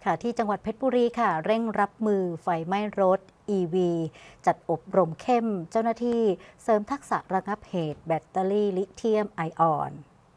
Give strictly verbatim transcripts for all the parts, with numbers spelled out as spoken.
ค่ะที่จังหวัดเพชรบุรีค่ะเร่งรับมือไฟไหม้รถ อี วี จัดอบรมเข้มเจ้าหน้าที่เสริมทักษะระงับเหตุแบตเตอรี่ลิเธียมไอออน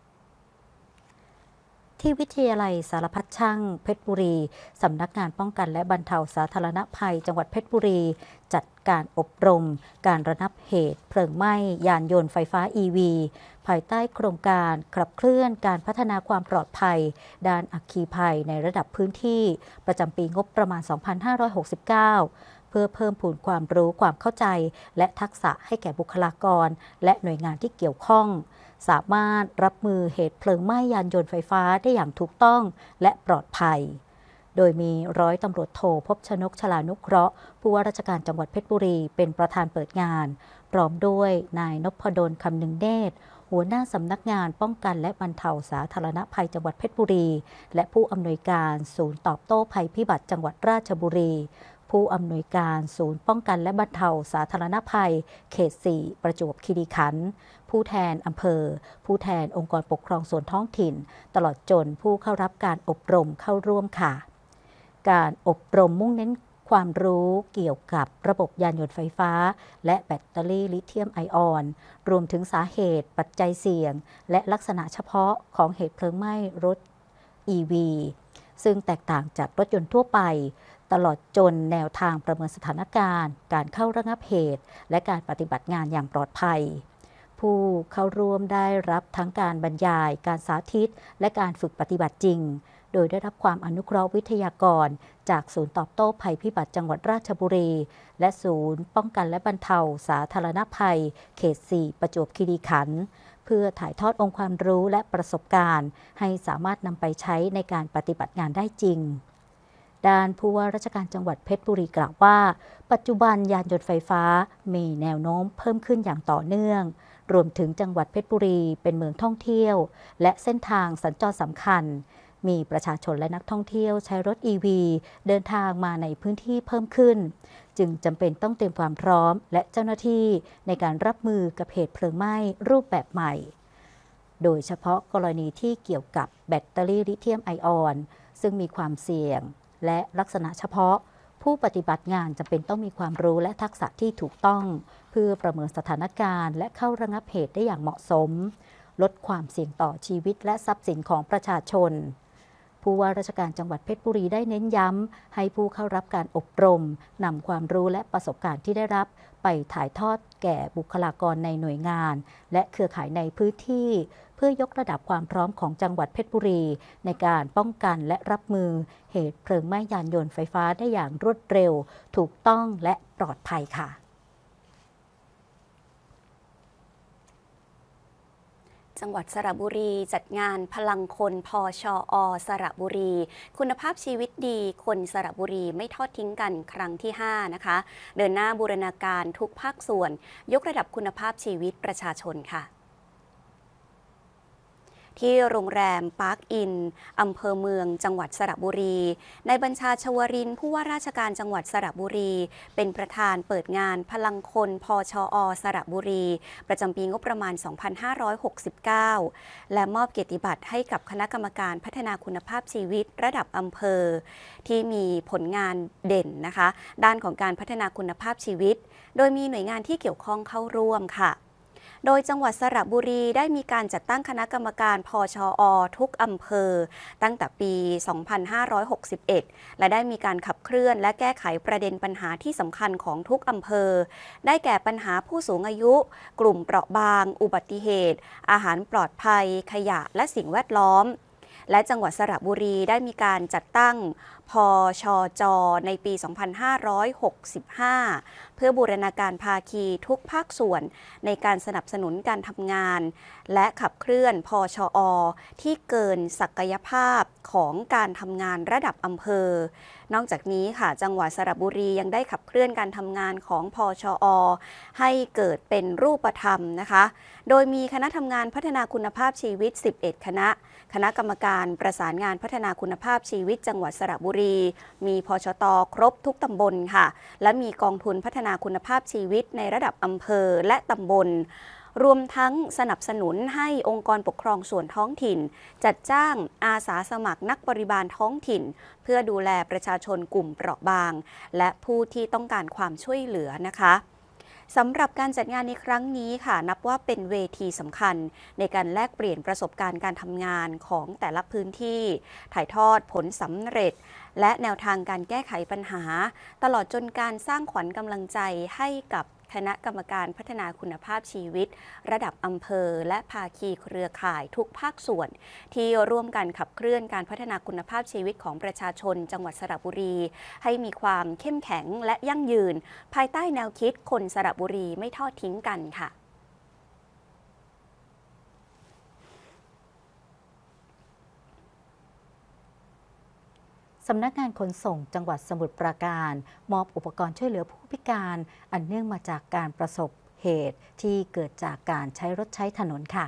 ที่วิทยาลัยสารพัดช่างเพชรบุรีสำนักงานป้องกันและบรรเทาสาธารณภัยจังหวัดเพชรบุรีจัดการอบรมการระงับเหตุเพลิงไหม้ยานยนต์ไฟฟ้า อี วี ภายใต้โครงการขับเคลื่อนการพัฒนาความปลอดภัยด้านอัคคีภัยในระดับพื้นที่ประจำปีงบประมาณ สองพันห้าร้อยหกสิบเก้า เพื่อเพิ่มพูนความรู้ความเข้าใจและทักษะให้แก่บุคลากรและหน่วยงานที่เกี่ยวข้องสามารถรับมือเหตุเพลิงไหม้ยานยนต์ไฟฟ้าได้อย่างถูกต้องและปลอดภัยโดยมีร้อยตำรวจโทภพชนกชลานุเคราะห์ผู้ว่าราชการจังหวัดเพชรบุรีเป็นประธานเปิดงานพร้อมด้วยนายนพดลคำนึงเนตรหัวหน้าสำนักงานป้องกันและบรรเทาสาธารณภัยจังหวัดเพชรบุรีและผู้อำนวยการศูนย์ตอบโต้ภัยพิบัติจังหวัดราชบุรีผู้อำนวยการศูนย์ป้องกันและบรรเทาสาธารณภัยเขต สี่ ประจวบคีรีขันธ์ผู้แทนอำเภอผู้แทนองค์กรปกครองส่วนท้องถิ่นตลอดจนผู้เข้ารับการอบรมเข้าร่วมค่ะการอบรมมุ่งเน้นความรู้เกี่ยวกับระบบยานยนต์ไฟฟ้าและแบตเตอรี่ลิเธียมไอออนรวมถึงสาเหตุปัจจัยเสี่ยงและลักษณะเฉพาะของเหตุเพลิงไหม้รถ อี วี ซึ่งแตกต่างจากรถยนต์ทั่วไปตลอดจนแนวทางประเมินสถานการณ์การเข้าระงับเหตุและการปฏิบัติงานอย่างปลอดภัยผู้เข้าร่วมได้รับทั้งการบรรยายการสาธิตและการฝึกปฏิบัติจริงโดยได้รับความอนุเคราะห์วิทยากรจากศูนย์ตอบโต้ภัยพิบัติจังหวัดราชบุรีและศูนย์ป้องกันและบรรเทาสาธารณภัยเขต สี่ ประจวบคีรีขันธ์เพื่อถ่ายทอดองค์ความรู้และประสบการณ์ให้สามารถนำไปใช้ในการปฏิบัติงานได้จริงด้านผู้ว่าราชการจังหวัดเพชรบุรีกล่าวว่าปัจจุบันยานยนต์ไฟฟ้ามีแนวโน้มเพิ่มขึ้นอย่างต่อเนื่องรวมถึงจังหวัดเพชรบุรีเป็นเมืองท่องเที่ยวและเส้นทางสัญจรสำคัญมีประชาชนและนักท่องเที่ยวใช้รถ อี วี เดินทางมาในพื้นที่เพิ่มขึ้นจึงจำเป็นต้องเตรียมความพร้อมและเจ้าหน้าที่ในการรับมือกับเหตุเพลิงไหม้รูปแบบใหม่โดยเฉพาะกรณีที่เกี่ยวกับแบตเตอรี่ลิเธียมไอออนซึ่งมีความเสี่ยงและลักษณะเฉพาะผู้ปฏิบัติงานจำเป็นต้องมีความรู้และทักษะที่ถูกต้องเพื่อประเมินสถานการณ์และเข้าระงับเหตุได้อย่างเหมาะสมลดความเสี่ยงต่อชีวิตและทรัพย์สินของประชาชนผู้ว่าราชการจังหวัดเพชรบุรีได้เน้นย้ำให้ผู้เข้ารับการอบรมนำความรู้และประสบการณ์ที่ได้รับไปถ่ายทอดแก่บุคลากรในหน่วยงานและเครือข่ายในพื้นที่เพื่อยกระดับความพร้อมของจังหวัดเพชรบุรีในการป้องกันและรับมือเหตุเพลิงไหม้ยานยนต์ไฟฟ้าได้อย่างรวดเร็วถูกต้องและปลอดภัยค่ะจังหวัดสระบุรีจัดงานพลังคนพชอสระบุรีคุณภาพชีวิตดีคนสระบุรีไม่ทอดทิ้งกันครั้งที่ห้านะคะเดินหน้าบูรณาการทุกภาคส่วนยกระดับคุณภาพชีวิตประชาชนค่ะที่โรงแรมปาร์คอินอำเภอเมืองจังหวัดสระบุรีนายบัญชาชวรินทร์ผู้ว่าราชการจังหวัดสระบุรีเป็นประธานเปิดงานพลังคนพชอสระบุรีประจำปีงบประมาณ สองพันห้าร้อยหกสิบเก้า และมอบเกียรติบัตรให้กับคณะกรรมการพัฒนาคุณภาพชีวิตระดับอำเภอที่มีผลงานเด่นนะคะด้านของการพัฒนาคุณภาพชีวิตโดยมีหน่วยงานที่เกี่ยวข้องเข้าร่วมค่ะโดยจังหวัดสระบุรีได้มีการจัดตั้งคณะกรรมการพชอทุกอำเภอตั้งแต่ปี สองพันห้าร้อยหกสิบเอ็ด และได้มีการขับเคลื่อนและแก้ไขประเด็นปัญหาที่สำคัญของทุกอำเภอได้แก่ปัญหาผู้สูงอายุกลุ่มเปราะบางอุบัติเหตุอาหารปลอดภัยขยะและสิ่งแวดล้อมและจังหวัดสระบุรีได้มีการจัดตั้งพชจในปี สองพันห้าร้อยหกสิบห้า เพื่อบูรณาการภาคีทุกภาคส่วนในการสนับสนุนการทำงานและขับเคลื่อนพชอที่เกินศักยภาพของการทำงานระดับอำเภอนอกจากนี้ค่ะจังหวัดสระบุรียังได้ขับเคลื่อนการทำงานของพชอให้เกิดเป็นรูปธรรมนะคะโดยมีคณะทำงานพัฒนาคุณภาพชีวิตสิบเอ็ดคณะคณะกรรมการประสานงานพัฒนาคุณภาพชีวิตจังหวัดสระบุรีมีพชต.ครบทุกตำบลค่ะและมีกองทุนพัฒนาคุณภาพชีวิตในระดับอำเภอและตำบลรวมทั้งสนับสนุนให้องค์กรปกครองส่วนท้องถิ่นจัดจ้างอาสาสมัครนักบริบาลท้องถิ่นเพื่อดูแลประชาชนกลุ่มเปราะบางและผู้ที่ต้องการความช่วยเหลือนะคะสำหรับการจัดงานในครั้งนี้ค่ะนับว่าเป็นเวทีสำคัญในการแลกเปลี่ยนประสบการณ์การทำงานของแต่ละพื้นที่ถ่ายทอดผลสำเร็จและแนวทางการแก้ไขปัญหาตลอดจนการสร้างขวัญกำลังใจให้กับคณะกรรมการพัฒนาคุณภาพชีวิตระดับอำเภอและภาคีเครือข่ายทุกภาคส่วนที่ร่วมกันขับเคลื่อนการพัฒนาคุณภาพชีวิตของประชาชนจังหวัดสระบุรีให้มีความเข้มแข็งและยั่งยืนภายใต้แนวคิดคนสระบุรีไม่ทอดทิ้งกันค่ะสำนักงานขนส่งจังหวัดสมุทรปราการมอบอุปกรณ์ช่วยเหลือผู้พิการอันเนื่องมาจากการประสบเหตุที่เกิดจากการใช้รถใช้ถนนค่ะ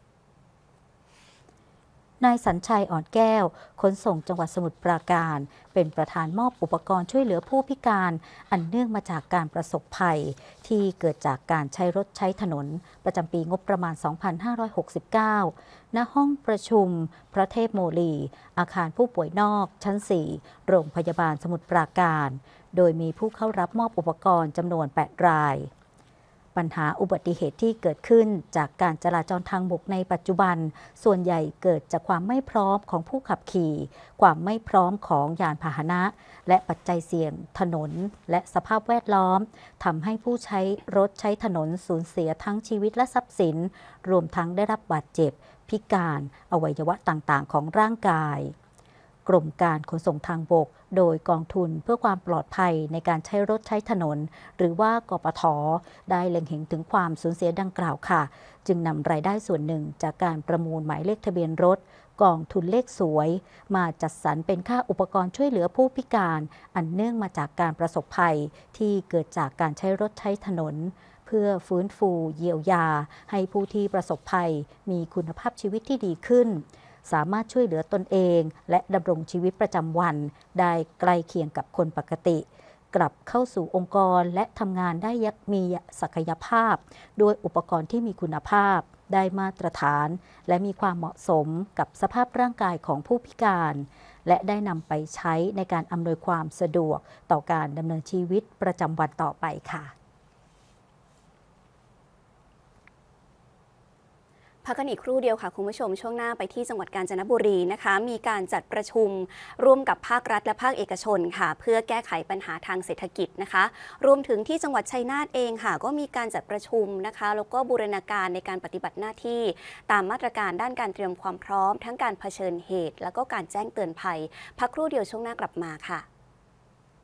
นายสัญชัยอ่อนแก้วขนส่งจังหวัดสมุทรปราการเป็นประธานมอบอุปกรณ์ช่วยเหลือผู้พิการอันเนื่องมาจากการประสบภัยที่เกิดจากการใช้รถใช้ถนนประจำปีงบประมาณ สองพันห้าร้อยหกสิบเก้า ณ ห้องประชุมพระเทพโมลี อาคารผู้ป่วยนอกชั้น สี่ โรงพยาบาลสมุทรปราการ โดยมีผู้เข้ารับมอบอุปกรณ์จำนวน แปด รายปัญหาอุบัติเหตุที่เกิดขึ้นจากการจราจรทางบกในปัจจุบันส่วนใหญ่เกิดจากความไม่พร้อมของผู้ขับขี่ความไม่พร้อมของยานพาหนะและปัจจัยเสี่ยงถนนและสภาพแวดล้อมทำให้ผู้ใช้รถใช้ถนนสูญเสียทั้งชีวิตและทรัพย์สินรวมทั้งได้รับบาดเจ็บพิการอวัยวะต่างๆของร่างกายกรมการขนส่งทางบกโดยกองทุนเพื่อความปลอดภัยในการใช้รถใช้ถนนหรือว่ากปท.ได้เล็งเห็นถึงความสูญเสียดังกล่าวค่ะจึงนำรายได้ส่วนหนึ่งจากการประมูลหมายเลขทะเบียนรถกองทุนเลขสวยมาจัดสรรเป็นค่าอุปกรณ์ช่วยเหลือผู้พิการอันเนื่องมาจากการประสบภัยที่เกิดจากการใช้รถใช้ถนนเพื่อฟื้นฟูเยียวยาให้ผู้ที่ประสบภัยมีคุณภาพชีวิตที่ดีขึ้นสามารถช่วยเหลือตนเองและดำรงชีวิตประจำวันได้ใกล้เคียงกับคนปกติกลับเข้าสู่องค์กรและทำงานได้ยักมีศักยภาพด้วยอุปกรณ์ที่มีคุณภาพได้มาตรฐานและมีความเหมาะสมกับสภาพร่างกายของผู้พิการและได้นำไปใช้ในการอำนวยความสะดวกต่อการดำเนินชีวิตประจำวันต่อไปค่ะพักกันอีกครู่เดียวค่ะคุณผู้ชมช่วงหน้าไปที่จังหวัดกาญจนบุรีนะคะมีการจัดประชุมร่วมกับภาครัฐและภาคเอกชนค่ะเพื่อแก้ไขปัญหาทางเศรษฐกิจนะคะรวมถึงที่จังหวัดชัยนาทเองค่ะก็มีการจัดประชุมนะคะแล้วก็บูรณาการในการปฏิบัติหน้าที่ตามมาตรการด้านการเตรียมความพร้อมทั้งการเผชิญเหตุแล้วก็การแจ้งเตือนภัยพักครู่เดียวช่วงหน้ากลับมาค่ะ